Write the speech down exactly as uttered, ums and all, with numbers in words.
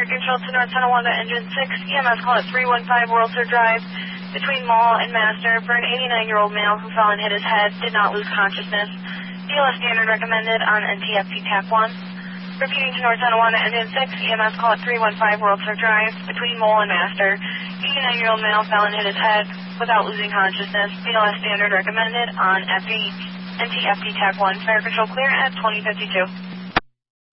Fire Control to North Tonawanda, Engine six, E M S call at three one five Worldser Drive, between Mall and Master, for an eighty-nine-year-old male who fell and hit his head, did not lose consciousness. B L S standard recommended on N T F P T A C one. Repeating to North Tonawanda, Engine six, E M S call at three one five Worldser Drive, between Mall and Master, eighty-nine-year-old male fell and hit his head without losing consciousness. B L S standard recommended on N T F P T A C one. Fire Control clear at twenty fifty-two.